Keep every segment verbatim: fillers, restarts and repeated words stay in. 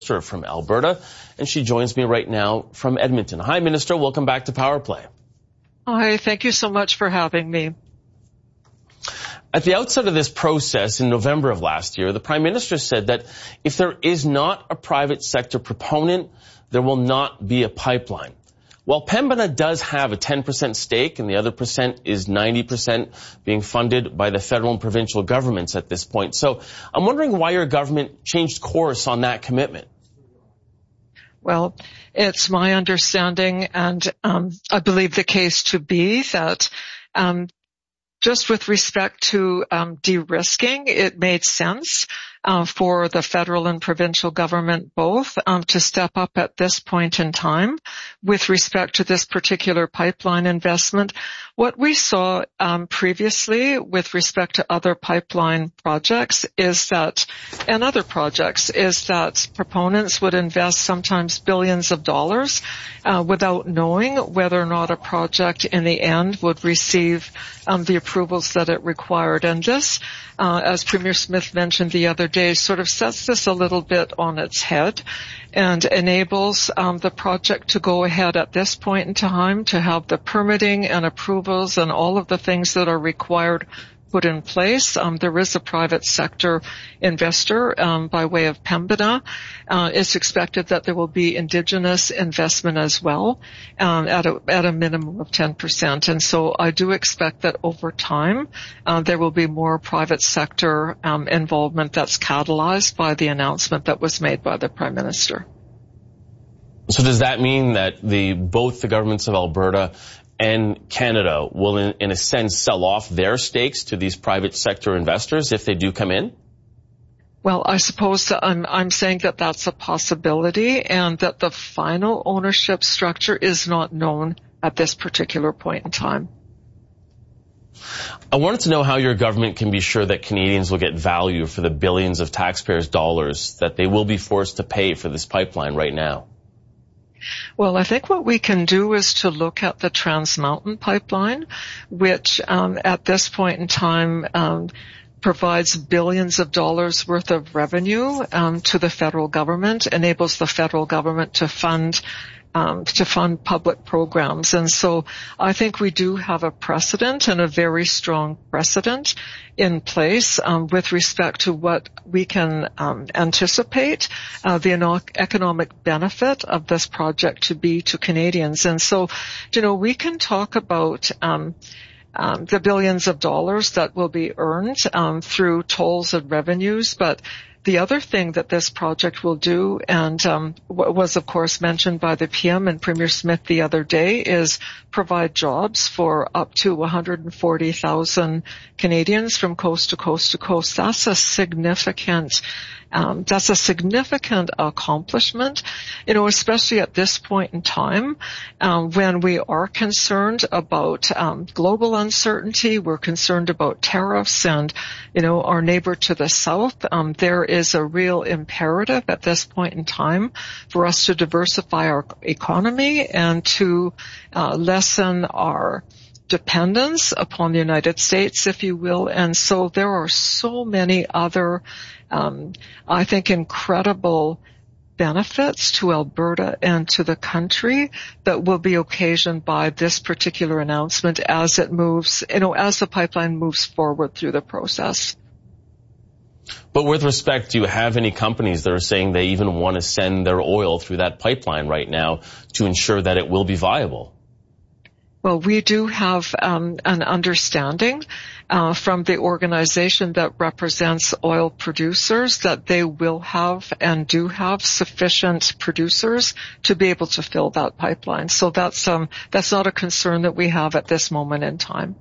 from Alberta, and she joins me right now from Edmonton. Hi, Minister. Welcome back to Power Play. Hi, thank you so much for having me. At the outset of this process in November of last year, the Prime Minister said that if there is not a private sector proponent, there will not be a pipeline. While Pembina does have a ten percent stake and the other percent is ninety percent being funded by the federal and provincial governments at this point. So I'm wondering why your government changed course on that commitment. Well, it's my understanding, and um, I believe the case to be that um, just with respect to um, de-risking, it made sense uh, for the federal and provincial government both um, to step up at this point in time with respect to this particular pipeline investment. What we saw um, previously with respect to other pipeline projects is that, and other projects, is that proponents would invest sometimes billions of dollars uh, without knowing whether or not a project in the end would receive um, the approvals that it required. And this, uh, as Premier Smith mentioned the other day, sort of sets this a little bit on its head and enables um, the project to go ahead at this point in time to have the permitting and approvals and all of the things that are required put in place. Um, there is a private sector investor um, by way of Pembina. Uh, it's expected that there will be Indigenous investment as well um, at a at a minimum of ten percent. And so I do expect that over time uh, there will be more private sector um, involvement that's catalyzed by the announcement that was made by the Prime Minister. So does that mean that the both the governments of Alberta and Canada will, in, in a sense, sell off their stakes to these private sector investors if they do come in? Well, I suppose that I'm, I'm saying that that's a possibility and that the final ownership structure is not known at this particular point in time. I wanted to know how your government can be sure that Canadians will get value for the billions of taxpayers' dollars that they will be forced to pay for this pipeline right now. Well, I think what we can do is to look at the Trans Mountain pipeline, which um, at this point in time um, provides billions of dollars worth of revenue um, to the federal government, enables the federal government to fund Um, to fund public programs. And so I think we do have a precedent and a very strong precedent in place um, with respect to what we can um, anticipate uh, the economic benefit of this project to be to Canadians. And so, you know, we can talk about um, um, the billions of dollars that will be earned um, through tolls and revenues, but the other thing that this project will do, and um, was of course mentioned by the P M and Premier Smith the other day, is provide jobs for up to one hundred forty thousand Canadians from coast to coast to coast. That's a significant Um, that's a significant accomplishment, you know, especially at this point in time, um, when we are concerned about um, global uncertainty. We're concerned about tariffs and, you know, our neighbor to the south. Um, there is a real imperative at this point in time for us to diversify our economy and to uh, lessen our dependence upon the United States, if you will. And so there are so many other, um, I think, incredible benefits to Alberta and to the country that will be occasioned by this particular announcement as it moves, you know, as the pipeline moves forward through the process. But with respect, do you have any companies that are saying they even want to send their oil through that pipeline right now to ensure that it will be viable? Well, we do have um, an understanding uh, from the organization that represents oil producers that they will have and do have sufficient producers to be able to fill that pipeline. So that's um, that's not a concern that we have at this moment in time.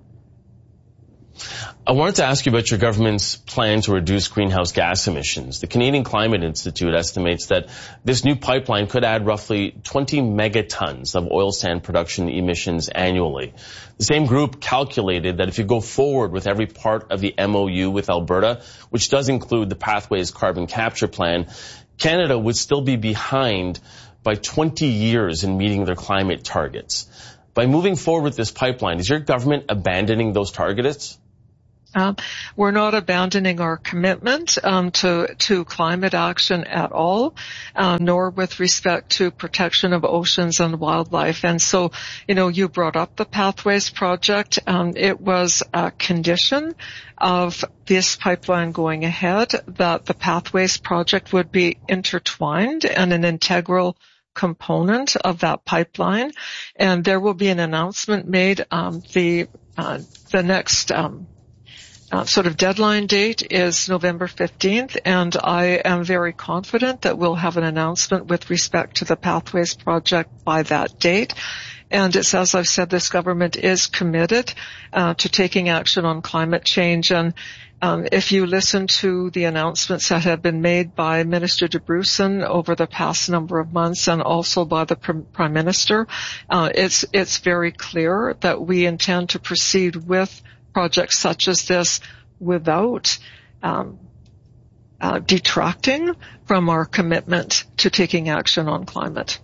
I wanted to ask you about your government's plan to reduce greenhouse gas emissions. The Canadian Climate Institute estimates that this new pipeline could add roughly twenty megatons of oil sand production emissions annually. The same group calculated that if you go forward with every part of the M O U with Alberta, which does include the Pathways carbon capture plan, Canada would still be behind by twenty years in meeting their climate targets. By moving forward with this pipeline, is your government abandoning those targets? Um, we're not abandoning our commitment um, to to climate action at all, uh, nor with respect to protection of oceans and wildlife. And so, you know, you brought up the Pathways Project. Um, it was a condition of this pipeline going ahead that the Pathways Project would be intertwined and an integral component of that pipeline. And there will be an announcement made. Um, the uh, the next um, Uh, sort of deadline date is November fifteenth, and I am very confident that we'll have an announcement with respect to the Pathways Project by that date. And it's, as I've said, this government is committed uh, to taking action on climate change. And um, if you listen to the announcements that have been made by Minister de Brussen over the past number of months, and also by the Prime Minister, uh, it's it's very clear that we intend to proceed with projects such as this without um, uh, detracting from our commitment to taking action on climate.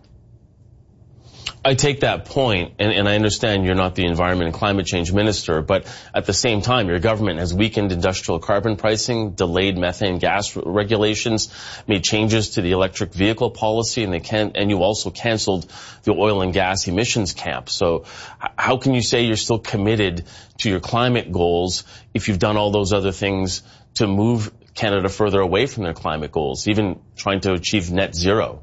I take that point, and, and I understand you're not the environment and climate change minister, but at the same time, your government has weakened industrial carbon pricing, delayed methane gas regulations, made changes to the electric vehicle policy, and they can, and you also canceled the oil and gas emissions cap. So how can you say you're still committed to your climate goals if you've done all those other things to move Canada further away from their climate goals, even trying to achieve net zero?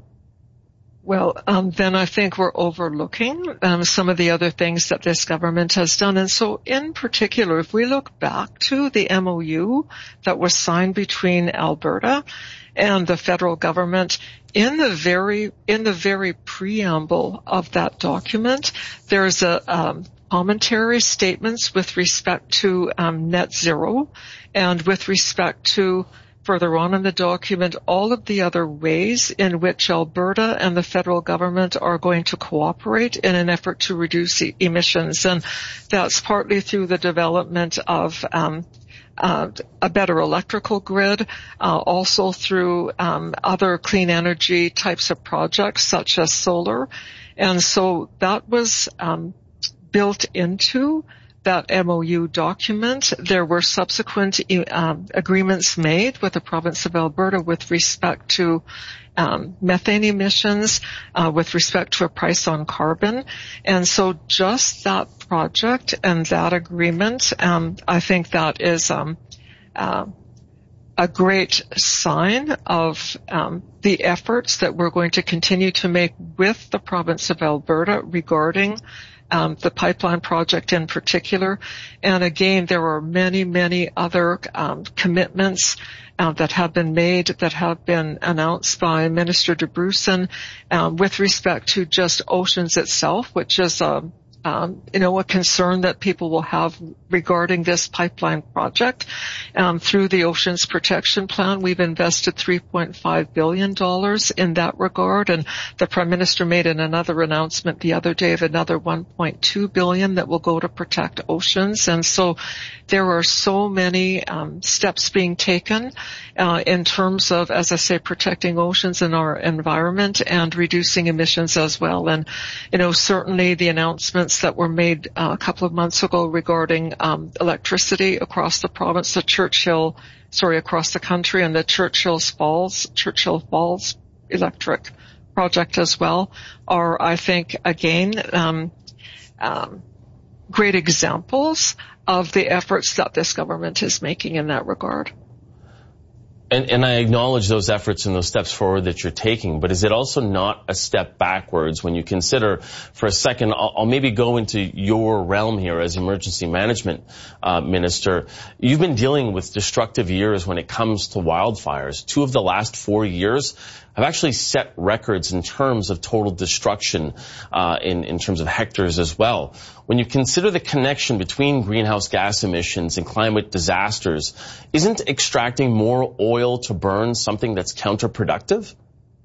Well, um, then I think we're overlooking um, some of the other things that this government has done. And so in particular, if we look back to the M O U that was signed between Alberta and the federal government, in the very, in the very preamble of that document, there's a um, commentary statements with respect to um, net zero and with respect to further on in the document, all of the other ways in which Alberta and the federal government are going to cooperate in an effort to reduce e- emissions. And that's partly through the development of um, uh, a better electrical grid, uh, also through um, other clean energy types of projects such as solar. And so that was um, built into that M O U document. There were subsequent um, agreements made with the province of Alberta with respect to um, methane emissions, uh, with respect to a price on carbon. And so just that project and that agreement, um, I think that is um, uh, a great sign of um, the efforts that we're going to continue to make with the province of Alberta regarding Um, the pipeline project in particular. And again, there are many, many other um, commitments uh, that have been made, that have been announced by Minister de Brussen um, with respect to just oceans itself, which is a Um, you know, a concern that people will have regarding this pipeline project. Um, through the Oceans Protection Plan, we've invested three point five billion dollars in that regard, and the Prime Minister made an, another announcement the other day of another one point two billion dollars that will go to protect oceans. And so there are so many um, steps being taken uh, in terms of, as I say, protecting oceans and our environment and reducing emissions as well. And, you know, certainly the announcements that were made uh, a couple of months ago regarding um, electricity across the province, the Churchill, sorry, across the country, and the Churchill Falls, Churchill Falls Electric Project as well, are, I think, again, um, um, great examples of the efforts that this government is making in that regard. And, and I acknowledge those efforts and those steps forward that you're taking, but is it also not a step backwards when you consider, for a second, I'll, I'll maybe go into your realm here as emergency management uh, minister. You've been dealing with destructive years when it comes to wildfires. Two of the last four years have actually set records in terms of total destruction uh, in, in terms of hectares as well. When you consider the connection between greenhouse gas emissions and climate disasters, isn't extracting more oil to burn something that's counterproductive?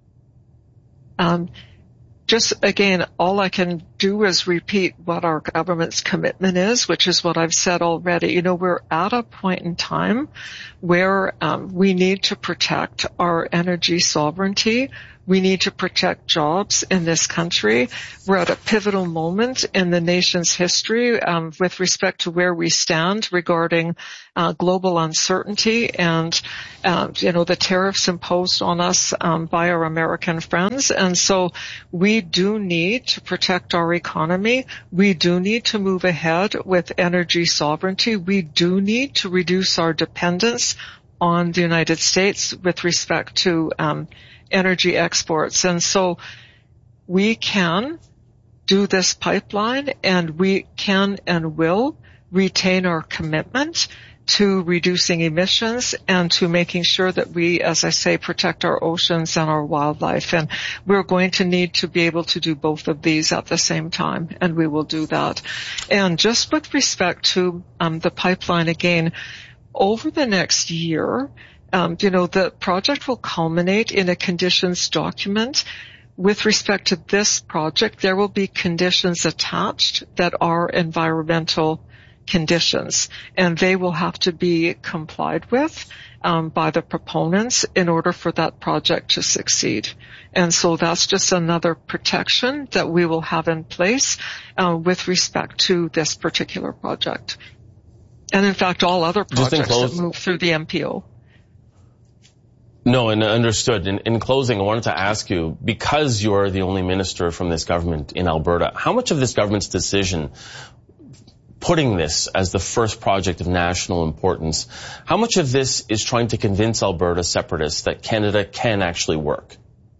Um, just again, all I can do is repeat what our government's commitment is, which is what I've said already. You know, we're at a point in time where um, we need to protect our energy sovereignty We need to protect jobs in this country. We're at a pivotal moment in the nation's history um, with respect to where we stand regarding uh, global uncertainty and, uh, you know, the tariffs imposed on us um, by our American friends. And so we do need to protect our economy. We do need to move ahead with energy sovereignty. We do need to reduce our dependence on the United States with respect to um, energy exports. And so we can do this pipeline, and we can and will retain our commitment to reducing emissions and to making sure that we, as I say, protect our oceans and our wildlife. And we're going to need to be able to do both of these at the same time, and we will do that. And just with respect to um, the pipeline again, over the next year, um, you know, the project will culminate in a conditions document. With respect to this project, there will be conditions attached that are environmental conditions, and they will have to be complied with um, by the proponents in order for that project to succeed. And so that's just another protection that we will have in place uh, with respect to this particular project. And in fact, all other projects that move through the M P O. No, and understood. In, in closing, I wanted to ask you, because you're the only minister from this government in Alberta, how much of this government's decision, putting this as the first project of national importance, how much of this is trying to convince Alberta separatists that Canada can actually work?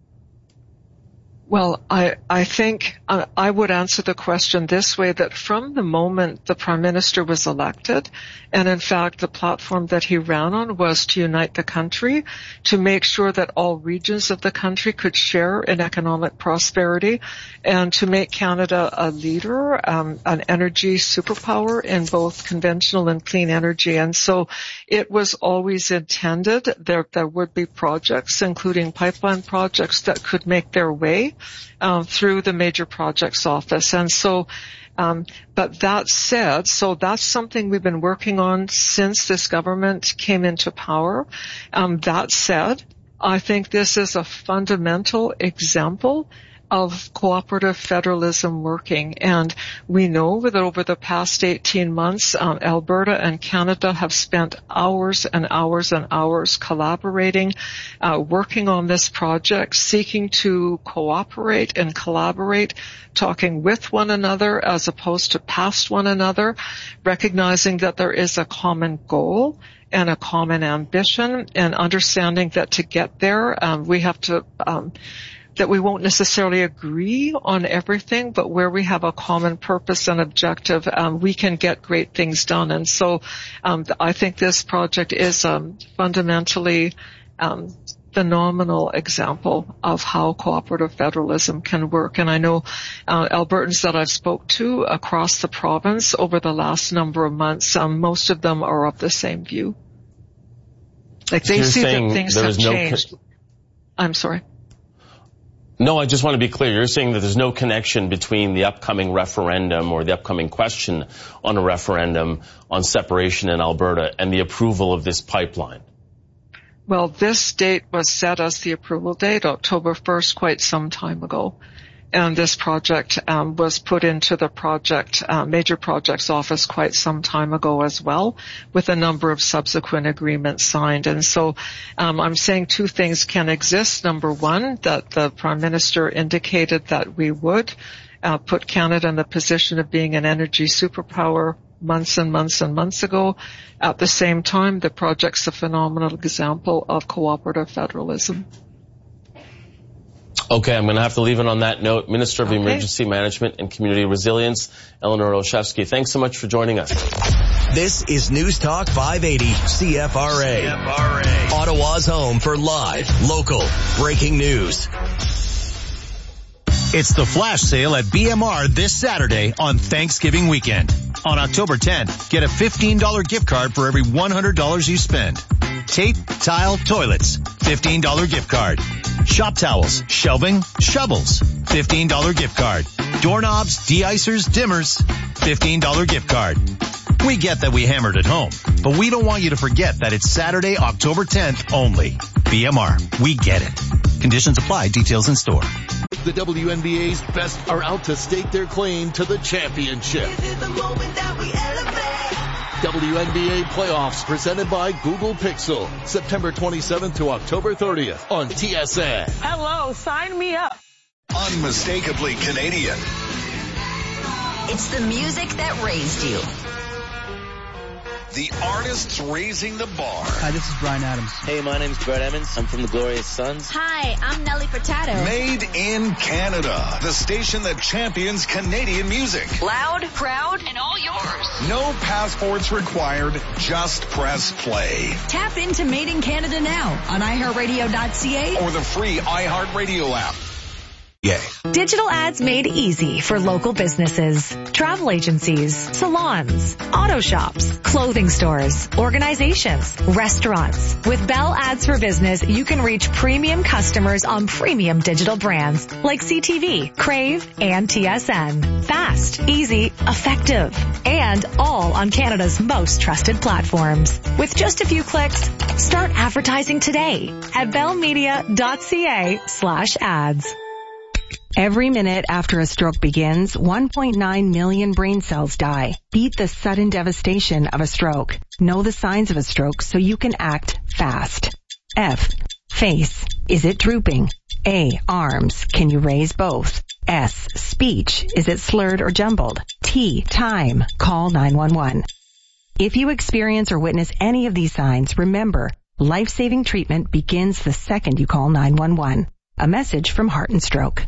Well, I, I think uh, I would answer the question this way, that from the moment the Prime Minister was elected, and in fact the platform that he ran on was to unite the country, to make sure that all regions of the country could share in economic prosperity, and to make Canada a leader, um, an energy superpower in both conventional and clean energy. And so it was always intended there, there would be projects, including pipeline projects, that could make their way Um, through the Major Projects Office. And so, um, but that said, so that's something we've been working on since this government came into power. Um, that said, I think this is a fundamental example of cooperative federalism working. And we know that over the past eighteen months, um, Alberta and Canada have spent hours and hours and hours collaborating, uh, working on this project, seeking to cooperate and collaborate, talking with one another as opposed to past one another, recognizing that there is a common goal and a common ambition, and understanding that to get there, um, we have to um that we won't necessarily agree on everything, but where we have a common purpose and objective, um, we can get great things done. And so um, I think this project is um, fundamentally um, phenomenal example of how cooperative federalism can work. And I know uh, Albertans that I've spoke to across the province over the last number of months, um, most of them are of the same view. Like they see that things have changed. I'm sorry. No, I just want to be clear. You're saying that there's no connection between the upcoming referendum or the upcoming question on a referendum on separation in Alberta and the approval of this pipeline. Well, this date was set as the approval date, October first, quite some time ago. And this project um, was put into the project uh, Major Projects Office quite some time ago as well, with a number of subsequent agreements signed. And so um, I'm saying two things can exist. Number one, that the Prime Minister indicated that we would uh, put Canada in the position of being an energy superpower months and months and months ago. At the same time, the project's a phenomenal example of cooperative federalism. Okay, I'm going to have to leave it on that note. Minister of okay. Emergency Management and Community Resilience, Eleanor Olszewski, thanks so much for joining us. This is News Talk five eighty C F R A. C F R A. Ottawa's home for live, local, breaking news. It's the flash sale at B M R this Saturday on Thanksgiving weekend. On October tenth, get a fifteen dollars gift card for every one hundred dollars you spend. Tape, tile, toilets, fifteen dollars gift card. Shop towels, shelving, shovels, fifteen dollars gift card. Doorknobs, de-icers, dimmers, fifteen dollars gift card. We get that we hammered at home, but we don't want you to forget that it's Saturday, October tenth only. B M R, we get it. Conditions apply. Details in store. The W N B A's best are out to stake their claim to the championship. This is the moment that we elevate. W N B A playoffs presented by Google Pixel. September twenty-seventh to October thirtieth on T S N. Hello, sign me up. Unmistakably Canadian. It's the music that raised you. The artists raising the bar. Hi, this is Bryan Adams. Hey, my name's Brett Emmons. I'm from the Glorious Sons. Hi, I'm Nelly Furtado. Made in Canada. The station that champions Canadian music. Loud, proud, and all yours. No passports required. Just press play. Tap into Made in Canada now on i heart radio dot c a or the free iHeartRadio app. Yeah. Digital ads made easy for local businesses, travel agencies, salons, auto shops, clothing stores, organizations, restaurants. With Bell Ads for Business, you can reach premium customers on premium digital brands like C T V, Crave, and T S N. Fast, easy, effective, and all on Canada's most trusted platforms. With just a few clicks, start advertising today at bellmedia dot c a slash ads. Every minute after a stroke begins, one point nine million brain cells die. Beat the sudden devastation of a stroke. Know the signs of a stroke so you can act fast. F. Face. Is it drooping? A. Arms. Can you raise both? S. Speech. Is it slurred or jumbled? T. Time. Call nine one one. If you experience or witness any of these signs, remember, life-saving treatment begins the second you call nine one one. A message from Heart and Stroke.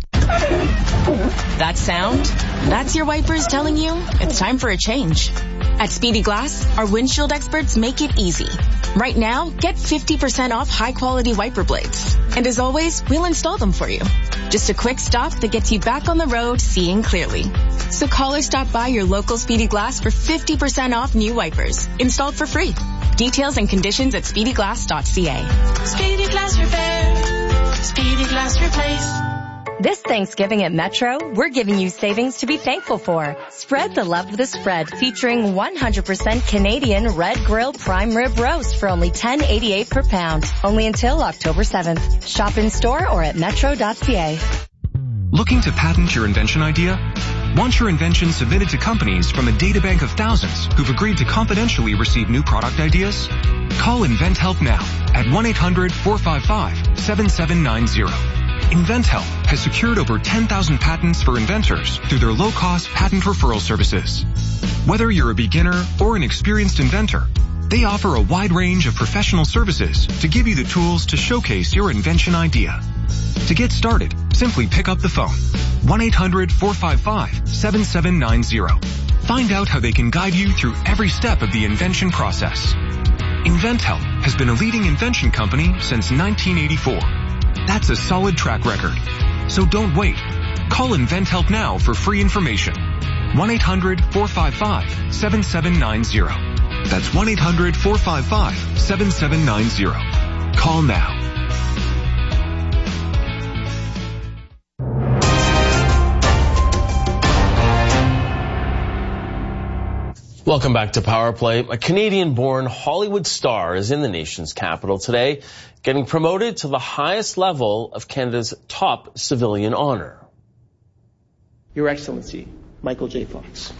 That sound? That's your wipers telling you it's time for a change. At Speedy Glass, our windshield experts make it easy. Right now, get fifty percent off high-quality wiper blades. And as always, we'll install them for you. Just a quick stop that gets you back on the road seeing clearly. So call or stop by your local Speedy Glass for fifty percent off new wipers, installed for free. Details and conditions at speedy glass dot c a. Speedy Glass Repair. Speedy Glass Replace. This Thanksgiving at Metro, we're giving you savings to be thankful for. Spread the love with a spread featuring one hundred percent Canadian red grill prime rib roast for only ten dollars and eighty-eight cents per pound. Only until October seventh. Shop in store or at metro dot c a. Looking to patent your invention idea? Want your invention submitted to companies from a databank of thousands who've agreed to confidentially receive new product ideas? Call InventHelp now at one eight hundred four five five seven seven nine zero. InventHelp has secured over ten thousand patents for inventors through their low-cost patent referral services. Whether you're a beginner or an experienced inventor, they offer a wide range of professional services to give you the tools to showcase your invention idea. To get started, simply pick up the phone. one eight hundred four five five seven seven nine zero. Find out how they can guide you through every step of the invention process. InventHelp has been a leading invention company since nineteen eighty-four. That's a solid track record. So don't wait. Call InventHelp now for free information. one eight hundred four five five seven seven nine zero. That's one eight hundred four five five seven seven nine zero. Call now. Welcome back to Power Play. A Canadian-born Hollywood star is in the nation's capital today, getting promoted to the highest level of Canada's top civilian honor. Your Excellency, Michael J. Fox.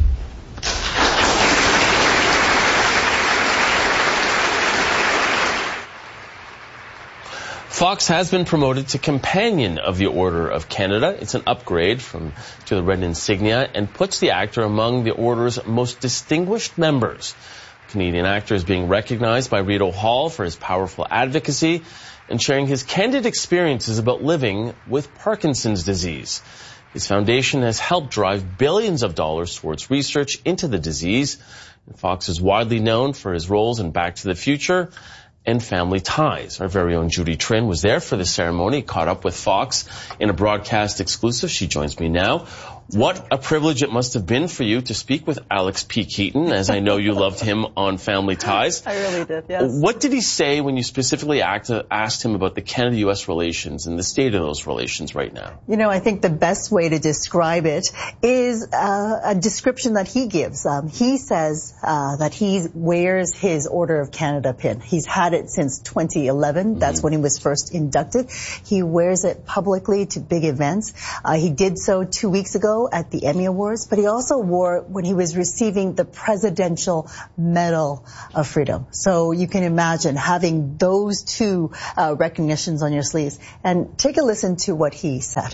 Fox has been promoted to Companion of the Order of Canada. It's an upgrade from to the red insignia and puts the actor among the Order's most distinguished members. The Canadian actor is being recognized by Rideau Hall for his powerful advocacy and sharing his candid experiences about living with Parkinson's disease. His foundation has helped drive billions of dollars towards research into the disease. Fox is widely known for his roles in Back to the Future and Family Ties. Our very own Judy Trin was there for the ceremony, caught up with Fox in a broadcast exclusive. She joins me now. What a privilege it must have been for you to speak with Alex P. Keaton, as I know you loved him on Family Ties. I really did, yes. What did he say when you specifically act, asked him about the Canada-U S relations and the state of those relations right now? You know, I think the best way to describe it is uh, a description that he gives. Um, he says uh, that he wears his Order of Canada pin. He's had it since twenty eleven. Mm-hmm. That's when he was first inducted. He wears it publicly to big events. Uh, he did so two weeks ago at the Emmy Awards, but he also wore it when he was receiving the Presidential Medal of Freedom. So you can imagine having those two uh, recognitions on your sleeves. And take a listen to what he said.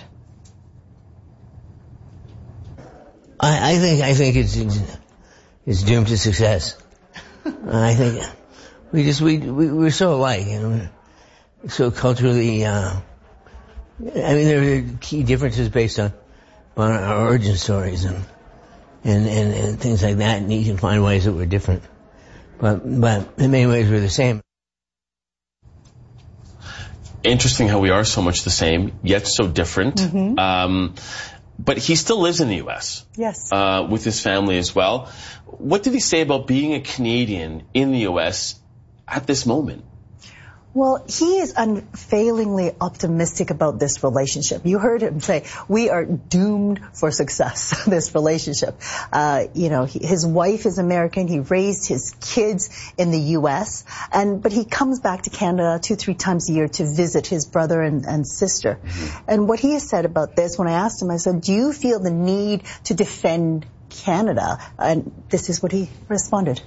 I, I think I think it's it's doomed to success. I think we just we, we we're so alike, you know, so culturally. Uh, I mean, there are key differences based on. on our origin stories and, and, and, and things like that, and you can find ways that we're different. But, but in many ways we're the same. Interesting how we are so much the same, yet so different. Mm-hmm. Um, but he still lives in the U S. Yes. Uh, with his family as well. What did he say about being a Canadian in the U S at this moment? Well, he is unfailingly optimistic about this relationship. You heard him say, we are doomed for success, this relationship. Uh, you know, he, his wife is American. He raised his kids in the U S, and but he comes back to Canada two, three times a year to visit his brother and, and sister. Mm-hmm. And what he has said about this, when I asked him, I said, do you feel the need to defend Canada? And this is what he responded.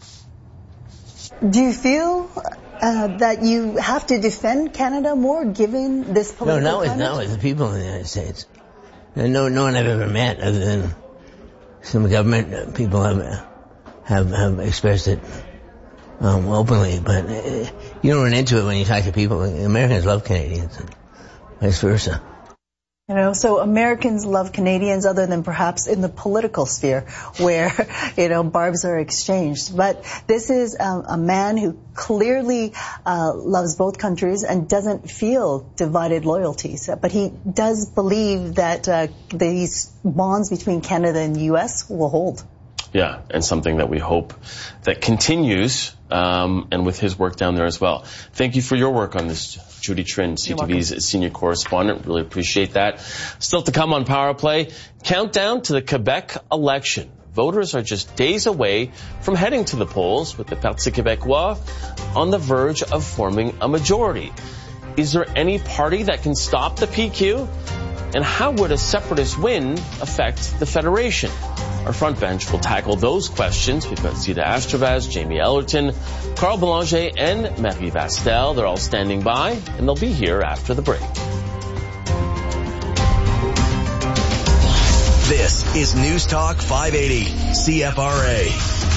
Do you feel... Uh, that you have to defend Canada more, given this political No, not with, climate? not with the people in the United States. No, no one I've ever met, other than some government people have have, have expressed it um, openly. But uh, you don't run into it when you talk to people. Americans love Canadians, and vice versa. You know, so Americans love Canadians, other than perhaps in the political sphere where, you know, barbs are exchanged. But this is um, a man who clearly uh, loves both countries and doesn't feel divided loyalties. But he does believe that uh, these bonds between Canada and the U S will hold. Yeah, and something that we hope that continues, um, and with his work down there as well. Thank you for your work on this, Judy Trinh, C T V's senior correspondent. Really appreciate that. Still to come on Power Play, countdown to the Quebec election. Voters are just days away from heading to the polls, with the Parti Québécois on the verge of forming a majority. Is there any party that can stop the P Q? And how would a separatist win affect the Federation? Our front bench will tackle those questions. We've got Zita Astravaz, Jamie Ellerton, Carl Belanger, and Marie Vastel. They're all standing by, and they'll be here after the break. This is News Talk five eighty, C F R A.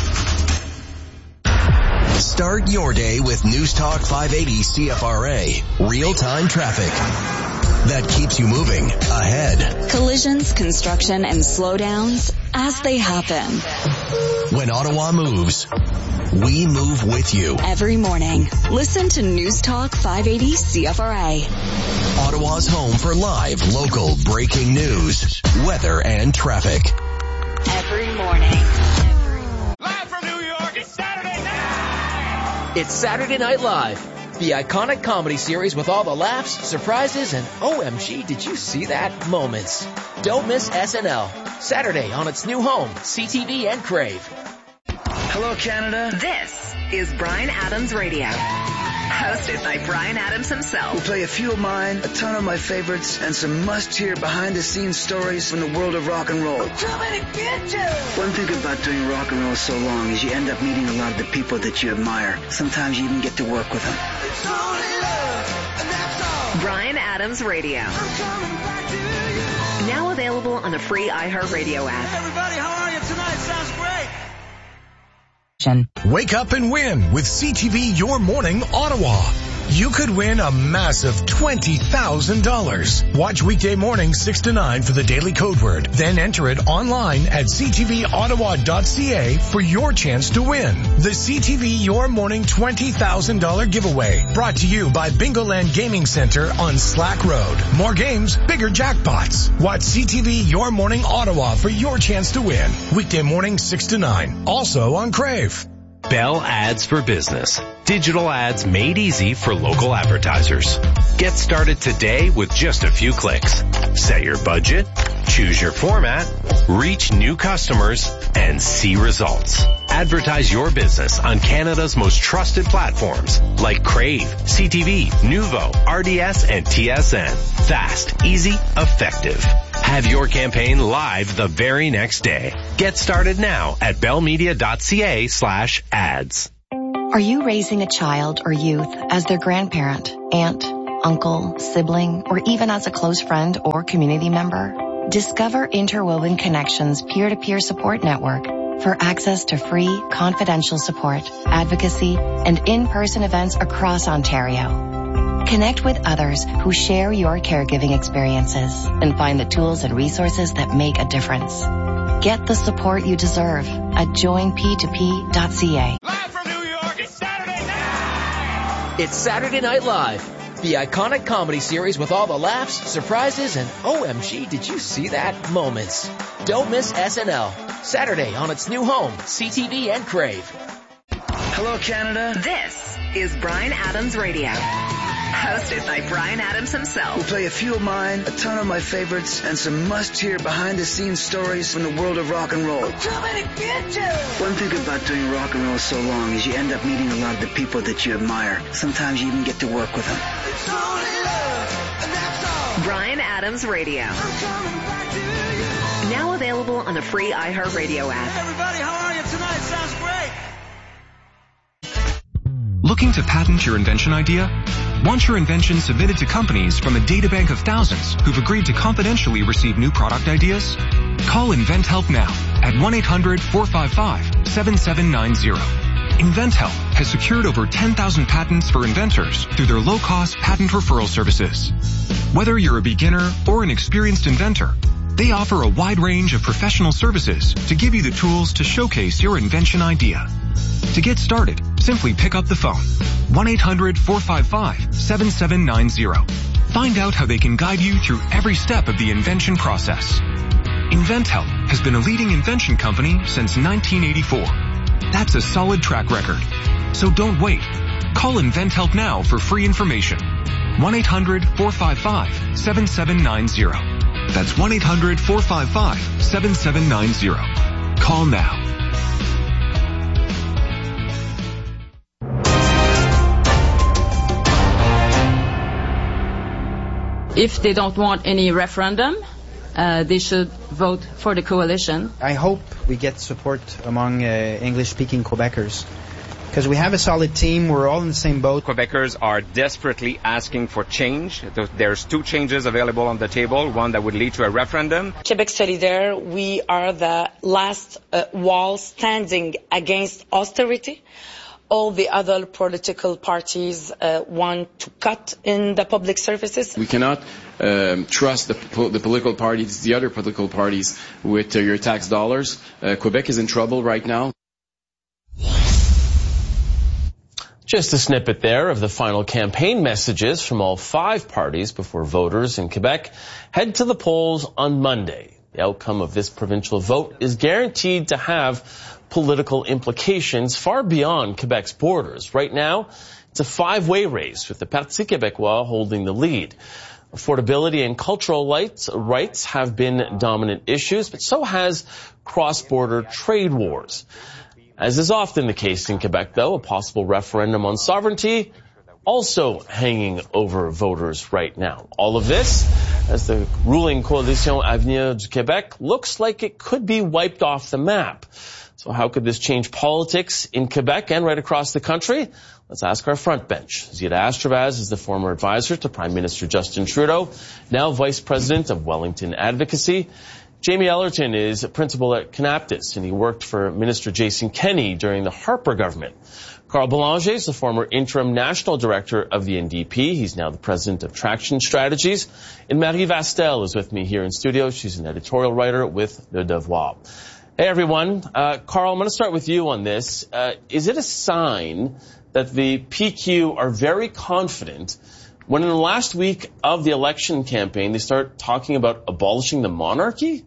Start your day with News Talk five eighty C F R A. Real-time traffic that keeps you moving ahead. Collisions, construction, and slowdowns as they happen. When Ottawa moves, we move with you. Every morning, listen to News Talk five eighty C F R A. Ottawa's home for live, local, breaking news, weather, and traffic. Every morning. Live from New York, it's Saturday night! It's Saturday Night Live. The iconic comedy series with all the laughs, surprises, and O M G, did you see that moments. Don't miss S N L. Saturday on its new home, C T V and Crave. Hello, Canada. This is Bryan Adams Radio. Hosted by Bryan Adams himself. We'll play a few of mine, a ton of my favorites, and some must-hear behind-the-scenes stories from the world of rock and roll. One thing about doing rock and roll so long is you end up meeting a lot of the people that you admire. Sometimes you even get to work with them. Bryan Adams Radio. Now available on the free iHeartRadio app. Everybody, how are you tonight? Sounds great. Wake up and win with C T V Your Morning Ottawa. you could win a massive twenty thousand dollars. Watch weekday mornings six to nine for the daily code word. Then enter it online at c t v ottawa dot c a for your chance to win. The C T V Your Morning twenty thousand dollars giveaway. Brought to you by Bingoland Gaming Center on Slack Road. More games, bigger jackpots. Watch C T V Your Morning Ottawa for your chance to win. Weekday morning six to nine. Also on Crave. Bell Ads for Business. Digital ads made easy for local advertisers. Get started today with just a few clicks. Set your budget, choose your format, reach new customers, and see results. Advertise your business on Canada's most trusted platforms like Crave, C T V, Nuvo, R D S, and T S N. Fast, easy, effective. Have your campaign live the very next day. Get started now at bellmedia.ca slash ads. Are you raising a child or youth as their grandparent, aunt, uncle, sibling, or even as a close friend or community member? Discover Interwoven Connections peer-to-peer support network for access to free, confidential support, advocacy, and in-person events across Ontario. Connect with others who share your caregiving experiences and find the tools and resources that make a difference. Get the support you deserve at join p two p dot c a. Live from New York, it's Saturday night! It's Saturday Night Live, the iconic comedy series with all the laughs, surprises, and O M G, did you see that moments. Don't miss S N L, Saturday on its new home, C T V and Crave. Hello, Canada. This is Bryan Adams Radio. Hosted by Bryan Adams himself. We'll play a few of mine, a ton of my favorites, and some must-hear behind-the-scenes stories from the world of rock and roll. I'm coming to get you! One thing about doing rock and roll so long is you end up meeting a lot of the people that you admire. Sometimes you even get to work with them. It's only love, and that's all. Bryan Adams Radio. I'm coming back to you. Now available on the free iHeartRadio app. Hey everybody, how are you tonight? Sounds great. Looking to patent your invention idea? Want your invention submitted to companies from a databank of thousands who've agreed to confidentially receive new product ideas? Call InventHelp now at one eight hundred four five five seven seven nine zero. InventHelp has secured over ten thousand patents for inventors through their low-cost patent referral services. Whether you're a beginner or an experienced inventor, they offer a wide range of professional services to give you the tools to showcase your invention idea. To get started, simply pick up the phone. one eight hundred four five five seven seven nine zero. Find out how they can guide you through every step of the invention process. InventHelp has been a leading invention company since nineteen eighty-four. That's a solid track record. So don't wait. Call InventHelp now for free information. one eight hundred four five five seven seven nine zero. That's one eight hundred four five five seven seven nine zero. Call now. If they don't want any referendum, uh, they should vote for the coalition. I hope we get support among uh, English-speaking Quebecers, because we have a solid team. We're all in the same boat. Quebecers are desperately asking for change. There's two changes available on the table, one that would lead to a referendum. Quebec Solidaire, we are the last uh, wall standing against austerity. All the other political parties uh, want to cut in the public services. We cannot um, trust the, po- the political parties, the other political parties, with uh, your tax dollars. Uh, Quebec is in trouble right now. Just a snippet there of the final campaign messages from all five parties before voters in Quebec head to the polls on Monday. The outcome of this provincial vote is guaranteed to have political implications far beyond Quebec's borders. Right now, it's a five-way race with the Parti Québécois holding the lead. Affordability and cultural rights have been dominant issues, but so has cross-border trade wars. As is often the case in Quebec, though, a possible referendum on sovereignty also hanging over voters right now. All of this as the ruling Coalition Avenir du Québec looks like it could be wiped off the map. So how could this change politics in Quebec and right across the country? Let's ask our front bench. Zita Astravaz is the former advisor to Prime Minister Justin Trudeau, now Vice President of Wellington Advocacy. Jamie Ellerton is a principal at Canaptus, and he worked for Minister Jason Kenney during the Harper government. Carl Belanger is the former interim national director of the N D P. He's now the president of Traction Strategies. And Marie Vastel is with me here in studio. She's an editorial writer with Le Devoir. Hey, everyone. Uh, Carl, I'm going to start with you on this. Uh, is it a sign that the P Q are very confident when in the last week of the election campaign they start talking about abolishing the monarchy?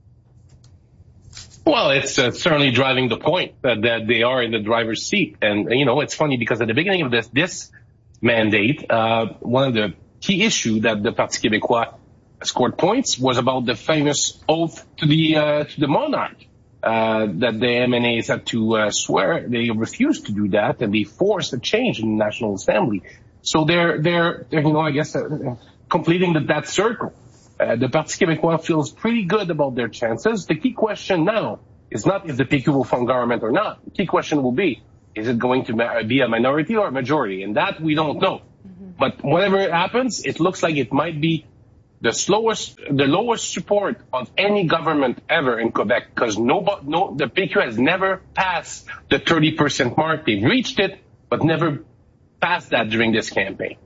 Well, it's uh, certainly driving the point that, that they are in the driver's seat. And, you know, it's funny because at the beginning of this, this mandate, uh, one of the key issues that the Parti Québécois scored points was about the famous oath to the, uh, to the monarch, uh, that the M N As had to uh, swear. They refused to do that, and they forced a change in the National Assembly. So they're, they're, they're you know, I guess, uh, completing the, that circle. Uh, the Parti Québécois feels pretty good about their chances. The key question now is not if the P Q will form government or not. The key question will be, is it going to be a minority or a majority? And that we don't know. Mm-hmm. But whatever it happens, it looks like it might be the slowest, the lowest support of any government ever in Quebec, because no, no, the P Q has never passed the thirty percent mark. They've reached it, but never passed that during this campaign.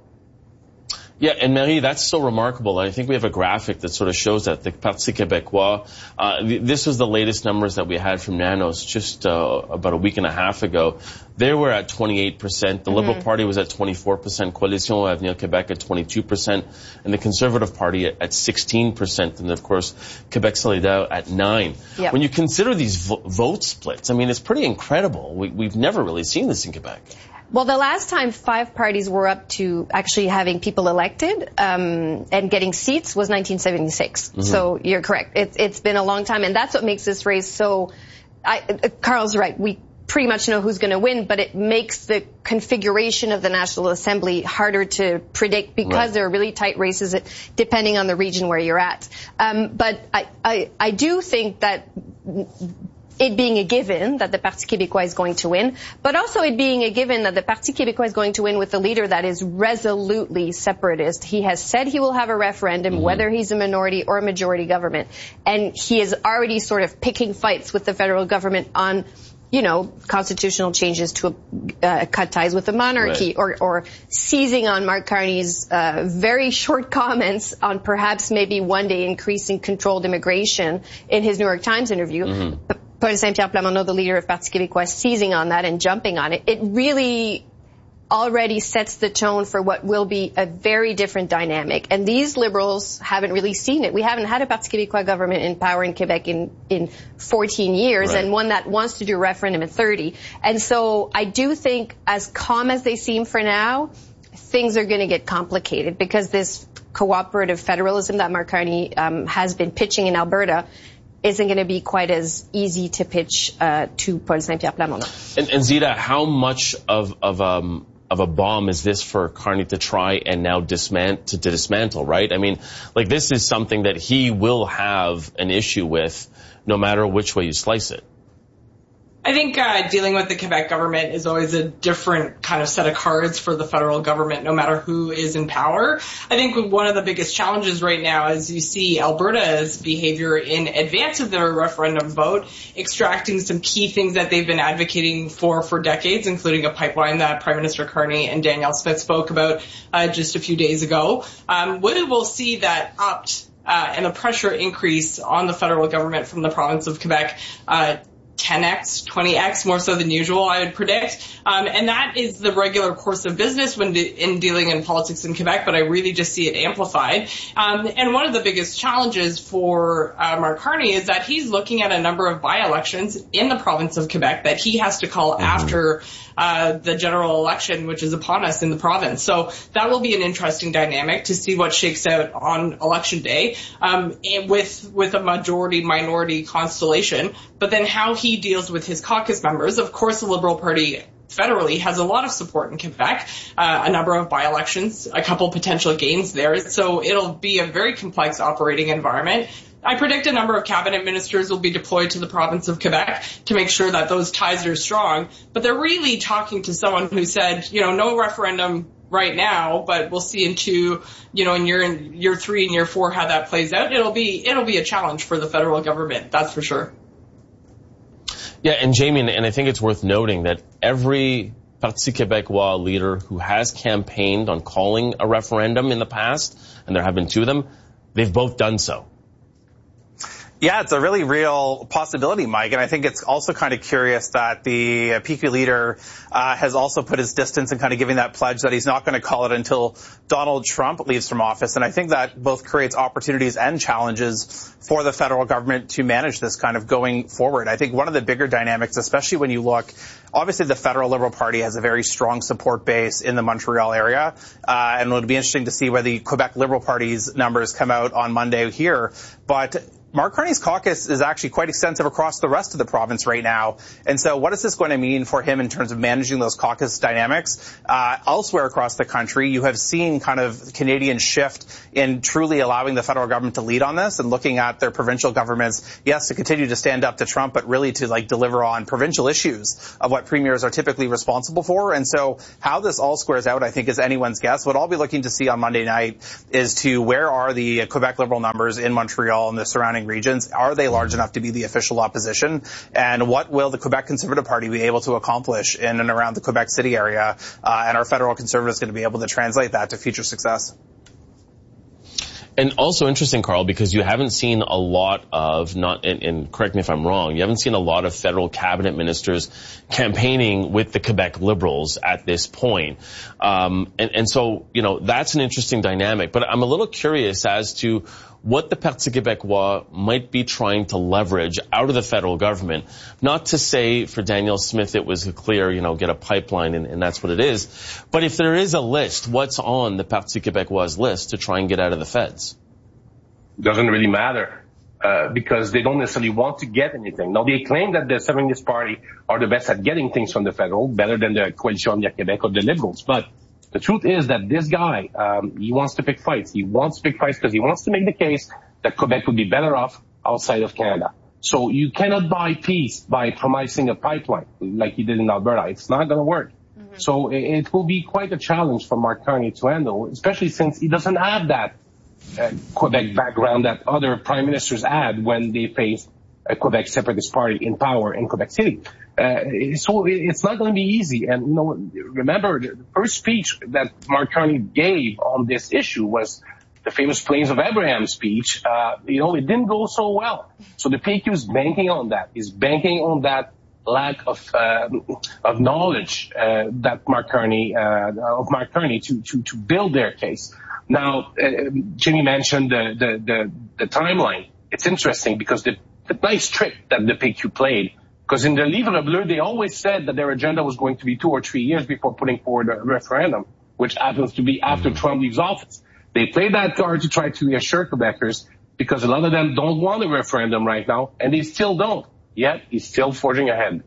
Yeah, and Marie, that's so remarkable. I think we have a graphic that sort of shows that the Parti Québécois, uh, this was the latest numbers that we had from Nanos just uh, about a week and a half ago. They were at twenty-eight percent. The mm-hmm. Liberal Party was at twenty-four percent. Coalition Avenir Québec at twenty-two percent. And the Conservative Party at, at sixteen percent. And, of course, Québec Solidaire at nine percent. Yep. When you consider these vo- vote splits, I mean, it's pretty incredible. We, we've never really seen this in Quebec. Well, the last time five parties were up to actually having people elected um, and getting seats was nineteen seventy-six. Mm-hmm. So you're correct. It, it's been a long time, and that's what makes this race so... I, uh, Carl's right. We pretty much know who's going to win, but it makes the configuration of the National Assembly harder to predict because right. there are really tight races depending on the region where you're at. Um, but I, I, I do think that... it being a given that the Parti Québécois is going to win, but also it being a given that the Parti Québécois is going to win with a leader that is resolutely separatist. He has said he will have a referendum, mm-hmm. whether he's a minority or a majority government, and he is already sort of picking fights with the federal government on, you know, constitutional changes to uh, cut ties with the monarchy, right. or, or seizing on Mark Carney's uh, very short comments on perhaps maybe one day increasing controlled immigration in his New York Times interview. Mm-hmm. Paul Saint-Pierre Plamondon, the leader of Parti Québécois, seizing on that and jumping on it. It really already sets the tone for what will be a very different dynamic. And these Liberals haven't really seen it. We haven't had a Parti Québécois government in power in Quebec in, in fourteen years, right. and one that wants to do a referendum in thirty. And so I do think, as calm as they seem for now, things are going to get complicated because this cooperative federalism that Mark Carney um, has been pitching in Alberta isn't going to be quite as easy to pitch uh, to Paul Saint-Pierre Plamondon. And, and Zita, how much of of um of a bomb is this for Carney to try and now dismant to, to dismantle? Right? I mean, like this is something that he will have an issue with, no matter which way you slice it. I think uh, dealing with the Quebec government is always a different kind of set of cards for the federal government, no matter who is in power. I think one of the biggest challenges right now is you see Alberta's behavior in advance of their referendum vote, extracting some key things that they've been advocating for for decades, including a pipeline that Prime Minister Carney and Danielle Smith spoke about uh, just a few days ago. Um, we will see that upped uh, and the pressure increase on the federal government from the province of Quebec uh ten x, twenty x, more so than usual, I would predict. Um, and that is the regular course of business when de- in dealing in politics in Quebec, but I really just see it amplified. Um, and one of the biggest challenges for uh, Mark Carney is that he's looking at a number of by-elections in the province of Quebec that he has to call mm-hmm. after uh, the general election, which is upon us in the province. So that will be an interesting dynamic to see what shakes out on election day um, with, with a majority-minority constellation. But then how he deals with his caucus members. Of course, the Liberal Party federally has a lot of support in Quebec, uh, a number of by-elections, a couple potential gains there. So it'll be a very complex operating environment. I predict a number of cabinet ministers will be deployed to the province of Quebec to make sure that those ties are strong. But they're really talking to someone who said, you know, no referendum right now, but we'll see in two, you know, in year in year three and year four how that plays out. It'll be it'll be a challenge for the federal government, that's for sure. Yeah, and Jamie, and I think it's worth noting that every Parti Québécois leader who has campaigned on calling a referendum in the past, and there have been two of them, they've both done so. Yeah, it's a really real possibility, Mike, and I think it's also kind of curious that the P Q leader uh, has also put his distance in kind of giving that pledge that he's not going to call it until Donald Trump leaves from office, and I think that both creates opportunities and challenges for the federal government to manage this kind of going forward. I think one of the bigger dynamics, especially when you look, obviously the federal Liberal Party has a very strong support base in the Montreal area, uh, and it'll be interesting to see whether the Quebec Liberal Party's numbers come out on Monday here, but Mark Carney's caucus is actually quite extensive across the rest of the province right now. And so what is this going to mean for him in terms of managing those caucus dynamics? Uh, elsewhere across the country, you have seen kind of Canadian shift in truly allowing the federal government to lead on this and looking at their provincial governments, yes, to continue to stand up to Trump, but really to like deliver on provincial issues of what premiers are typically responsible for. And so how this all squares out, I think, is anyone's guess. What I'll be looking to see on Monday night is to where are the Quebec Liberal numbers in Montreal and the surrounding regions? Are they large enough to be the official opposition? And what will the Quebec Conservative Party be able to accomplish in and around the Quebec City area? Uh, and are federal Conservatives going to be able to translate that to future success? And also interesting, Carl, because you haven't seen a lot of, not, and, and correct me if I'm wrong, you haven't seen a lot of federal cabinet ministers campaigning with the Quebec Liberals at this point. Um, and, and so, you know, that's an interesting dynamic. But I'm a little curious as to what the Parti Québécois might be trying to leverage out of the federal government. Not to say for Danielle Smith it was a clear, you know, get a pipeline and, and that's what it is. But if there is a list, what's on the Parti Québécois list to try and get out of the feds? Doesn't really matter uh, because they don't necessarily want to get anything. Now, they claim that the Separatist Party are the best at getting things from the federal, better than the Coalition Avenir Québec or the Liberals. But the truth is that this guy, um, he wants to pick fights. He wants to pick fights because he wants to make the case that Quebec would be better off outside of Canada. So you cannot buy peace by promising a pipeline like he did in Alberta. It's not going to work. Mm-hmm. So it, it will be quite a challenge for Mark Carney to handle, especially since he doesn't have that uh, Quebec background that other prime ministers had when they faced a Quebec Separatist Party in power in Quebec City. Uh, so it's not going to be easy. And, you know, remember the first speech that Mark Carney gave on this issue was the famous Plains of Abraham speech. Uh, you know, it didn't go so well. So the P Q is banking on that. Is banking on that lack of, uh, of knowledge, uh, that Mark Carney, uh, of Mark Carney to, to, to build their case. Now, uh, Jimmy mentioned the, the, the, the timeline. It's interesting because the, the nice trick that the P Q played, because in the Livre Bleu, they always said that their agenda was going to be two or three years before putting forward a referendum, which happens to be after mm-hmm. Trump leaves office. They played that card to try to reassure Quebecers because a lot of them don't want a referendum right now, and they still don't. Yet he's still forging ahead.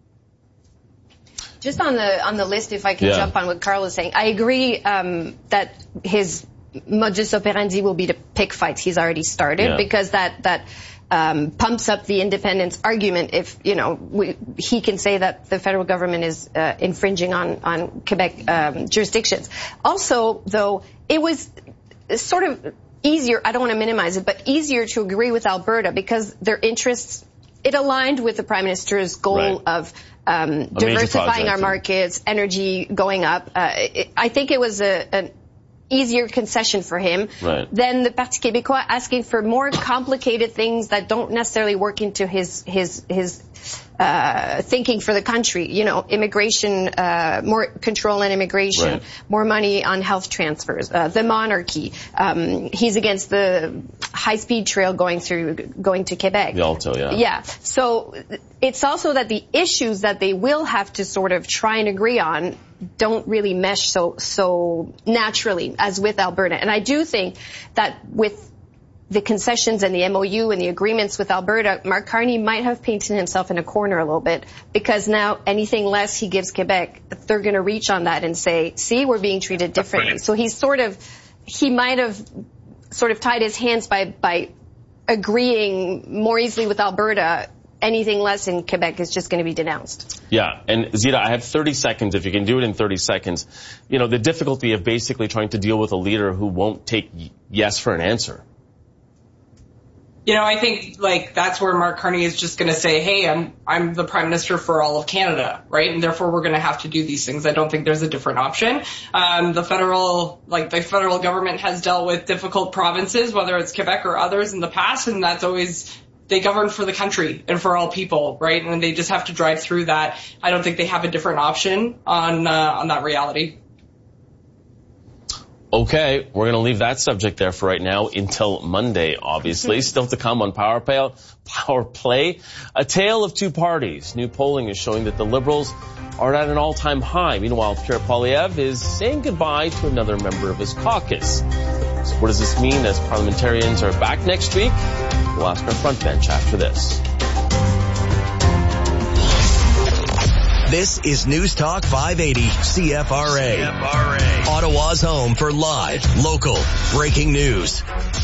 Just on the on the list, if I can yeah. jump on what Carl is saying, I agree um, that his modus operandi will be to pick fights. He's already started yeah. because that that. Um, pumps up the independence argument if, you know, we, he can say that the federal government is uh, infringing on, on Quebec um, jurisdictions. Also, though, it was sort of easier, I don't want to minimize it, but easier to agree with Alberta because their interests, it aligned with the Prime Minister's goal right. of um, diversifying our markets, energy going up. Uh, it, I think it was a, an easier concession for him right. than the Parti Québécois asking for more complicated things that don't necessarily work into his his his uh thinking for the country. You know, immigration, uh more control on immigration, right. more money on health transfers, uh, the monarchy. Um, he's against the high-speed trail going through going to Quebec. The Alto, yeah. Yeah. So it's also that the issues that they will have to sort of try and agree on don't really mesh so so naturally as with Alberta. And I do think that with the concessions and the M O U and the agreements with Alberta, Mark Carney might have painted himself in a corner a little bit because now anything less he gives Quebec, they're going to reach on that and say, see, we're being treated differently. So he's sort of, he might have sort of tied his hands by, by agreeing more easily with Alberta. Anything less in Quebec is just going to be denounced. Yeah, and Zita, I have thirty seconds. If you can do it in thirty seconds, you know, the difficulty of basically trying to deal with a leader who won't take yes for an answer. You know, I think like that's where Mark Carney is just going to say, hey, I'm I'm the prime minister for all of Canada, right? And therefore we're going to have to do these things. I don't think there's a different option. Um, the federal, like the federal government has dealt with difficult provinces, whether it's Quebec or others in the past, and that's always, they govern for the country and for all people, right? And they just have to drive through that. I don't think they have a different option on uh, on that reality. Okay, we're going to leave that subject there for right now until Monday, obviously. Still to come on Power Play, Power Play, a tale of two parties. New polling is showing that the Liberals are at an all-time high. Meanwhile, Pierre Poilievre is saying goodbye to another member of his caucus. So what does this mean as parliamentarians are back next week? We'll ask our front bench after this. This is News Talk five eighty C F R A. C F R A. Ottawa's home for live, local, breaking news.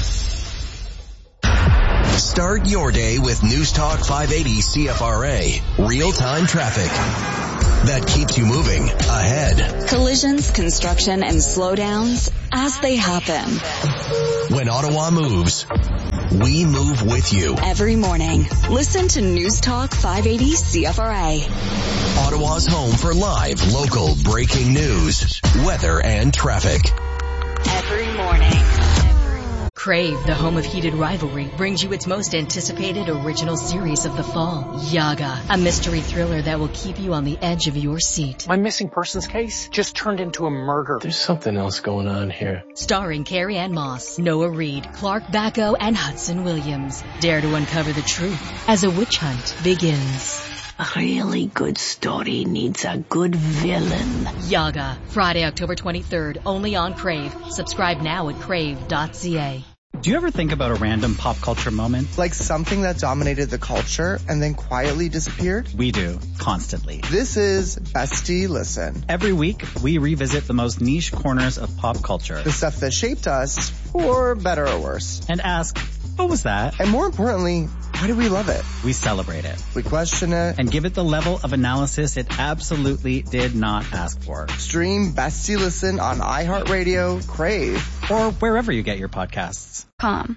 Start your day with News Talk five eighty C F R A. Real-time traffic that keeps you moving ahead. Collisions, construction, and slowdowns as they happen. When Ottawa moves, we move with you. Every morning, listen to News Talk five eighty C F R A. Ottawa's home for live, local, breaking news, weather, and traffic. Every morning. Crave, the home of heated rivalry, brings you its most anticipated original series of the fall, Yaga, a mystery thriller that will keep you on the edge of your seat. My missing persons case just turned into a murder. There's something else going on here. Starring Carrie Ann Moss, Noah Reid, Clark Bacco, and Hudson Williams. Dare to uncover the truth as a witch hunt begins. A really good story needs a good villain. Yaga, Friday, October twenty-third, only on Crave. Subscribe now at crave dot c a. Do you ever think about a random pop culture moment? Like something that dominated the culture and then quietly disappeared? We do, constantly. This is Bestie Listen. Every week, we revisit the most niche corners of pop culture. The stuff that shaped us, for better or worse. And ask, what was that? And more importantly, why do we love it? We celebrate it. We question it. And give it the level of analysis it absolutely did not ask for. Stream Bestie Listen on iHeartRadio, Crave, or wherever you get your podcasts. Com.